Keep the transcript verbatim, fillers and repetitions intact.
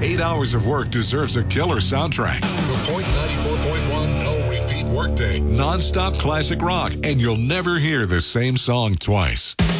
Eight hours of work deserves a killer soundtrack. The Point ninety-four point one no repeat workday. Non-stop classic rock, and you'll never hear the same song twice.